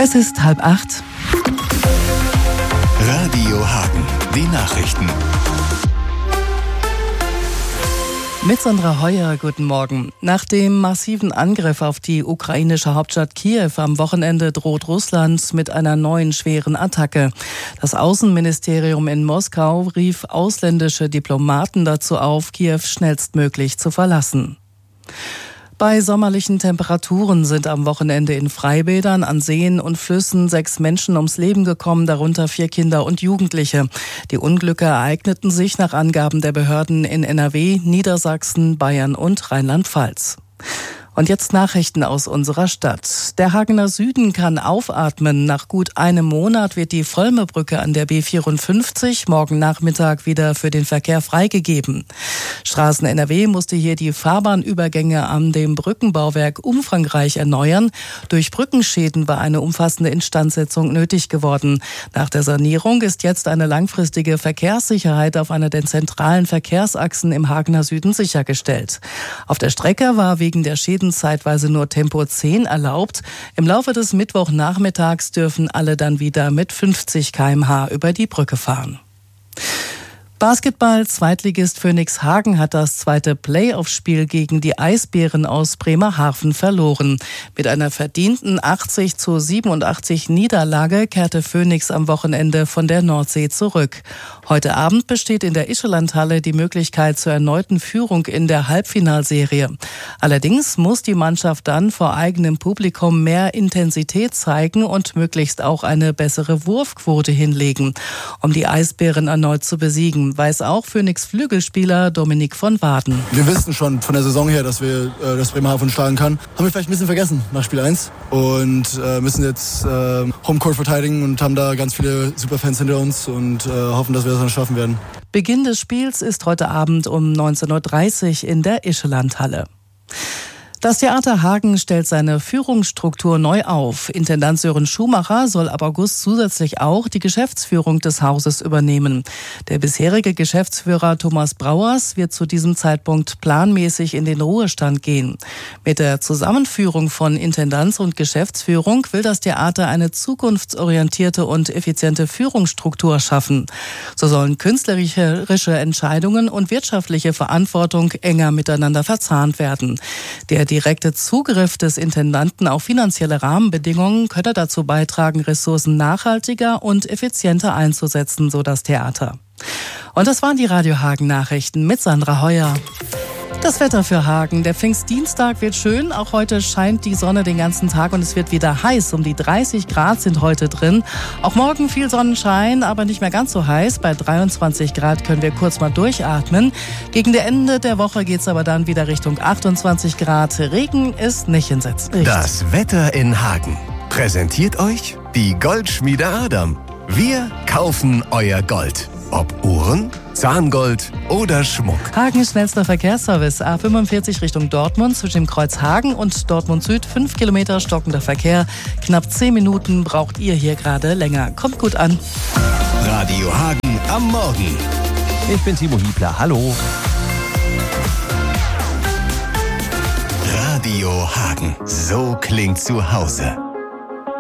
Es ist 7:30. Radio Hagen, die Nachrichten. Mit Sandra Heuer, guten Morgen. Nach dem massiven Angriff auf die ukrainische Hauptstadt Kiew am Wochenende droht Russland mit einer neuen schweren Attacke. Das Außenministerium in Moskau rief ausländische Diplomaten dazu auf, Kiew schnellstmöglich zu verlassen. Bei sommerlichen Temperaturen sind am Wochenende in Freibädern, an Seen und Flüssen 6 Menschen ums Leben gekommen, darunter 4 Kinder und Jugendliche. Die Unglücke ereigneten sich nach Angaben der Behörden in NRW, Niedersachsen, Bayern und Rheinland-Pfalz. Und jetzt Nachrichten aus unserer Stadt. Der Hagener Süden kann aufatmen. Nach gut einem Monat wird die Volmebrücke an der B54 morgen Nachmittag wieder für den Verkehr freigegeben. Straßen NRW musste hier die Fahrbahnübergänge an dem Brückenbauwerk umfangreich erneuern. Durch Brückenschäden war eine umfassende Instandsetzung nötig geworden. Nach der Sanierung ist jetzt eine langfristige Verkehrssicherheit auf einer der zentralen Verkehrsachsen im Hagener Süden sichergestellt. Auf der Strecke war wegen der Schäden zeitweise nur Tempo 10 erlaubt. Im Laufe des Mittwochnachmittags dürfen alle dann wieder mit 50 km/h über die Brücke fahren. Basketball-Zweitligist Phönix Hagen hat das zweite Playoff-Spiel gegen die Eisbären aus Bremerhaven verloren. Mit einer verdienten 80:87 Niederlage kehrte Phönix am Wochenende von der Nordsee zurück. Heute Abend besteht in der Ischelandhalle die Möglichkeit zur erneuten Führung in der Halbfinalserie. Allerdings muss die Mannschaft dann vor eigenem Publikum mehr Intensität zeigen und möglichst auch eine bessere Wurfquote hinlegen, um die Eisbären erneut zu besiegen, weiß auch Phönix Flügelspieler Dominik von Waden. Wir wissen schon von der Saison her, dass wir das Bremerhaven schlagen kann. Haben wir vielleicht ein bisschen vergessen nach Spiel 1 und müssen jetzt Homecourt verteidigen und haben da ganz viele Superfans hinter uns und hoffen, dass wir das dann schaffen werden. Beginn des Spiels ist heute Abend um 19:30 Uhr in der Ischelandhalle. Das Theater Hagen stellt seine Führungsstruktur neu auf. Intendant Sören Schumacher soll ab August zusätzlich auch die Geschäftsführung des Hauses übernehmen. Der bisherige Geschäftsführer Thomas Brauers wird zu diesem Zeitpunkt planmäßig in den Ruhestand gehen. Mit der Zusammenführung von Intendanz und Geschäftsführung will das Theater eine zukunftsorientierte und effiziente Führungsstruktur schaffen. So sollen künstlerische Entscheidungen und wirtschaftliche Verantwortung enger miteinander verzahnt werden. Der direkte Zugriff des Intendanten auf finanzielle Rahmenbedingungen könne dazu beitragen, Ressourcen nachhaltiger und effizienter einzusetzen, so das Theater. Und das waren die Radio Hagen Nachrichten mit Sandra Heuer. Das Wetter für Hagen. Der Pfingstdienstag wird schön. Auch heute scheint die Sonne den ganzen Tag und es wird wieder heiß. Um die 30 Grad sind heute drin. Auch morgen viel Sonnenschein, aber nicht mehr ganz so heiß. Bei 23 Grad können wir kurz mal durchatmen. Gegen das Ende der Woche geht es aber dann wieder Richtung 28 Grad. Regen ist nicht in Sicht. Das Wetter in Hagen. Präsentiert euch die Goldschmiede Adam. Wir kaufen euer Gold. Ob Uhren, Zahngold oder Schmuck. Hagens schnellster Verkehrsservice. A45 Richtung Dortmund zwischen dem Kreuz Hagen und Dortmund Süd. 5 Kilometer stockender Verkehr. Knapp 10 Minuten braucht ihr hier gerade länger. Kommt gut an. Radio Hagen am Morgen. Ich bin Timo Hiebler. Hallo. Radio Hagen. So klingt zu Hause.